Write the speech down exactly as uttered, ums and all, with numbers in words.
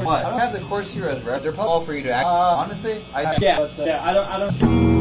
What? I don't have the course here as rep. They're all for you to act. Uh, honestly, I yeah, but, uh, yeah, I don't, I don't.